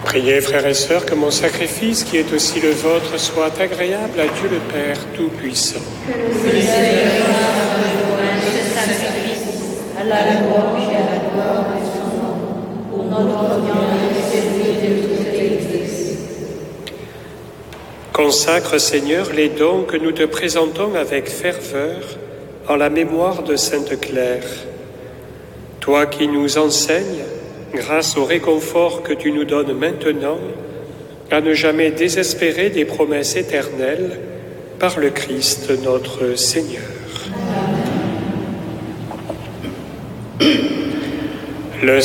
Priez, frères et sœurs, que mon sacrifice, qui est aussi le vôtre, soit agréable à Dieu le Père Tout-Puissant. Que le Seigneur fasse ce sacrifice à la louange et à la gloire de son nom, pour notre bien et celui de toute l'Église. Consacre, Seigneur, les dons que nous te présentons avec ferveur en la mémoire de Sainte Claire. Toi qui nous enseignes, grâce au réconfort que tu nous donnes maintenant, à ne jamais désespérer des promesses éternelles par le Christ notre Seigneur. Amen. Le